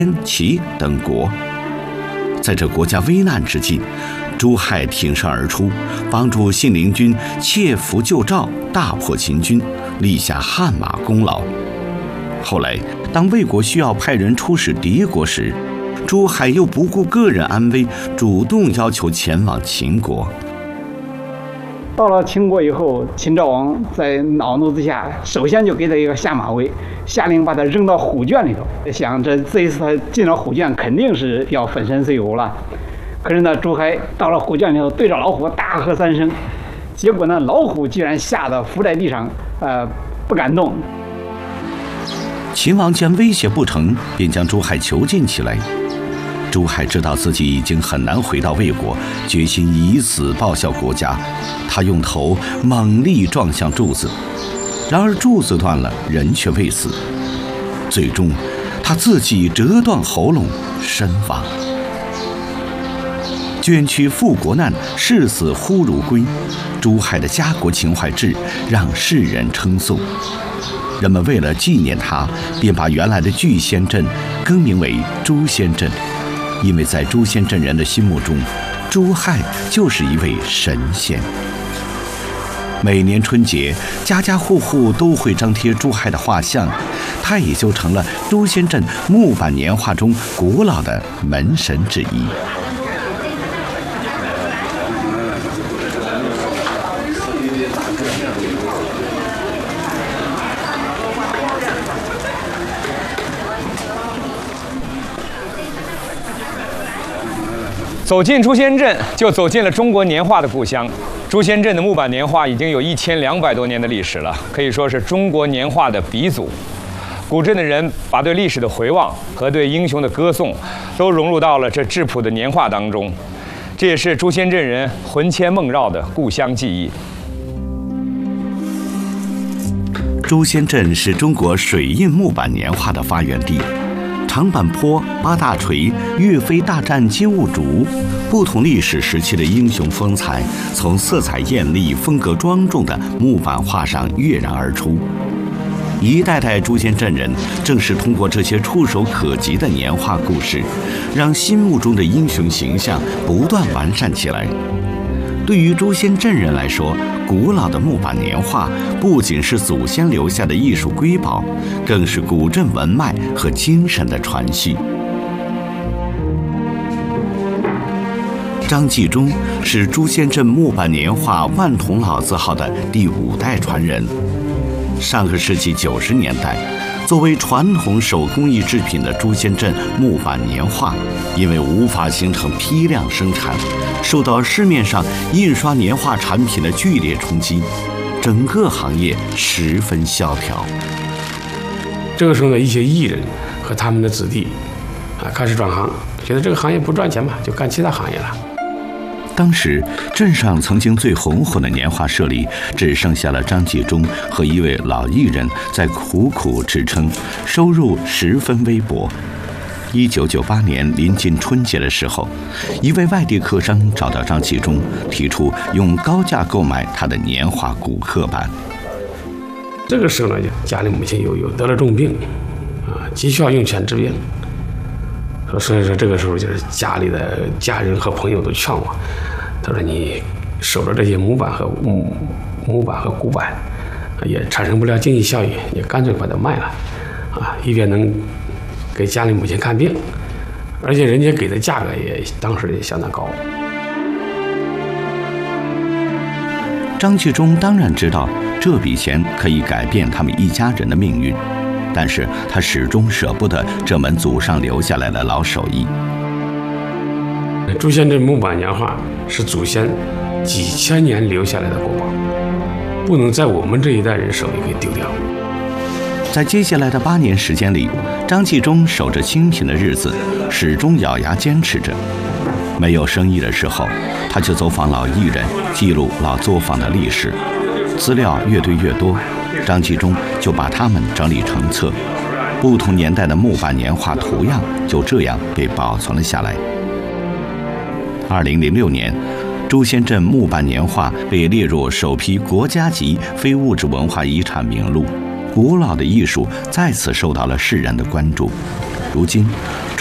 齐等国。在这国家危难之际，朱亥挺身而出，帮助信陵君窃符救赵，大破秦军，立下汗马功劳。后来，当魏国需要派人出使敌国时，朱亥又不顾个人安危，主动要求前往秦国。 到了秦国以后，秦昭王在恼怒之下，首先就给他一个下马威，下令把他扔到虎圈里头。想这一次他进了虎圈，肯定是要粉身碎骨了。可是呢，朱亥到了虎圈里头，对着老虎大喝3声，结果呢，老虎居然吓得伏在地上，不敢动。 秦王见威胁不成，便将朱亥囚禁起来。朱亥知道自己已经很难回到魏国，决心以死报效国家。他用头猛力撞向柱子，然而柱子断了，人却未死。最终，他自己折断喉咙身亡。捐躯赴国难，视死忽如归。朱亥的家国情怀志让世人称颂。人们为了纪念他，便把原来的聚仙镇更名为朱仙镇。因为在朱仙镇人的心目中，朱亥就是一位神仙。每年春节，家家户户都会张贴朱亥的画像，他也就成了朱仙镇木板年画中古老的门神之一。 走进朱仙镇，就走进了中国年画的故乡。朱仙镇的木板年画已经有1200多年的历史了，可以说是中国年画的鼻祖。古镇的人把对历史的回望和对英雄的歌颂，都融入到了这质朴的年画当中。这也是朱仙镇人魂牵梦绕的故乡记忆。 朱仙镇是中国水印木板年画的发源地。长坂坡、八大锤、岳飞大战金兀术，不同历史时期的英雄风采从色彩艳丽、风格庄重的木板画上跃然而出。一代代朱仙镇人正是通过这些触手可及的年画故事，让心目中的英雄形象不断完善起来。对于朱仙镇人来说，古老的木板年画不仅是祖先留下的艺术瑰宝，更是古镇文脉和精神的传续。张纪中是朱仙镇木板年画万筒老字号的第5代传人。上个世纪90年代，作为传统手工艺制品的朱仙镇木板年画，因为无法形成批量生产，受到市面上印刷年画产品的剧烈冲击，整个行业十分萧条。 这个时候呢，一些艺人和他们的子弟开始转行，觉得这个行业不赚钱嘛，就干其他行业了。 当时镇上曾经最红火的年画社里，只剩下了张纪中和一位老艺人在苦苦支撑，收入十分微薄。1998年临近春节的时候，一位外地客商找到张纪中，提出用高价购买他的年画古刻版。 这个时候呢，家里母亲有得了重病，急需要用钱治病。所以说这个时候就是家里的家人和朋友都劝我，他说你守着这些木板和古板，也产生不了经济效益，你干脆把它卖了，一边能给家里母亲看病，而且人家给的价格也当时也相当高。 张纪中当然知道这笔钱可以改变他们一家人的命运，但是他始终舍不得这门祖上留下来的老手艺。 朱仙镇木板年画是祖先几千年留下来的国宝，不能在我们这一代人手里给丢掉。 在接下来的8年时间里，张纪中守着清贫的日子，始终咬牙坚持着。没有生意的时候，他就走访老艺人，记录老作坊的历史。资料越堆越多，张纪中就把它们整理成册，不同年代的木板年画图样就这样被保存了下来。2006年，朱仙镇木板年画被列入首批国家级非物质文化遗产名录，古老的艺术再次受到了世人的关注。 如今